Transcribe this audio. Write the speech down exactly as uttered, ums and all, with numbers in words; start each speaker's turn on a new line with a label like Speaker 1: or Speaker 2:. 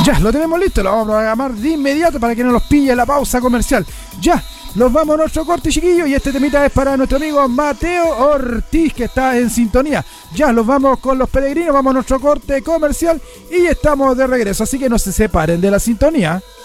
Speaker 1: Ya, lo tenemos listo, lo vamos a programar de inmediato para que no nos pille la pausa comercial. Ya, nos vamos a nuestro corte, chiquillos, y este temita es para nuestro amigo Mateo Ortiz, que está en sintonía. Ya, los vamos con los peregrinos, vamos a nuestro corte comercial y estamos de regreso, así que no se separen de la sintonía.